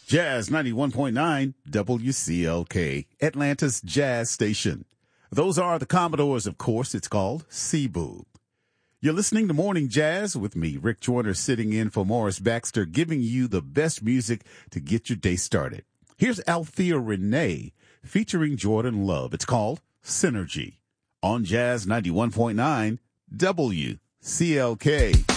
Jazz 91.9 WCLK, Atlanta's jazz station. Those are the Commodores, of course. It's called Cebu. You're listening to Morning Jazz with me, Rick Joyner, sitting in for Morris Baxter, giving you the best music to get your day started. Here's Althea Renee featuring Jordan Love. It's called Synergy on Jazz 91.9 WCLK.